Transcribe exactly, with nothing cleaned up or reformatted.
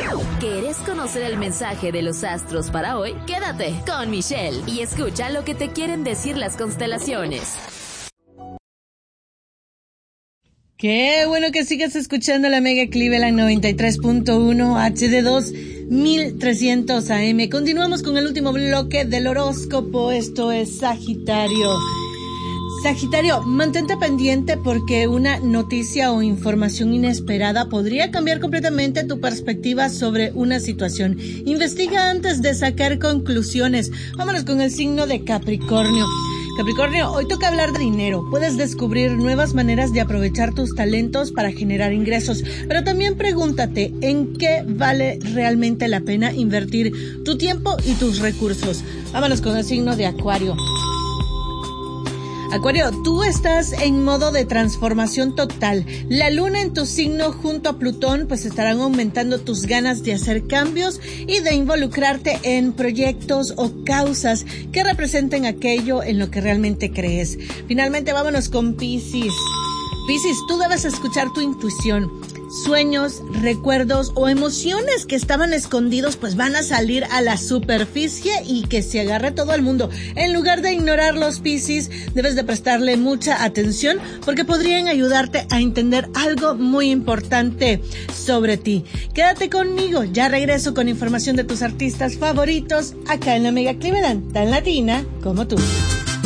¿Querés conocer el mensaje de los astros para hoy? Quédate con Michelle y escucha lo que te quieren decir las constelaciones. Qué bueno que sigas escuchando la Mega Cleveland noventa y tres punto uno H D dos mil trescientos A M. Continuamos con el último bloque del horóscopo. Esto es Sagitario. Sagitario, mantente pendiente porque una noticia o información inesperada podría cambiar completamente tu perspectiva sobre una situación. Investiga antes de sacar conclusiones. Vámonos con el signo de Capricornio. Capricornio, hoy toca hablar de dinero. Puedes descubrir nuevas maneras de aprovechar tus talentos para generar ingresos, pero también pregúntate en qué vale realmente la pena invertir tu tiempo y tus recursos. Vámonos con el signo de Acuario. Acuario, tú estás en modo de transformación total. La luna en tu signo junto a Plutón pues estarán aumentando tus ganas de hacer cambios y de involucrarte en proyectos o causas que representen aquello en lo que realmente crees. Finalmente, vámonos con Piscis. Piscis, tú debes escuchar tu intuición. Sueños, recuerdos o emociones que estaban escondidos pues van a salir a la superficie y que se agarre todo el mundo. En lugar de ignorarlos, Piscis, debes de prestarle mucha atención porque podrían ayudarte a entender algo muy importante sobre ti. Quédate conmigo, ya regreso con información de tus artistas favoritos acá en la Mega Cleveland, tan latina como tú.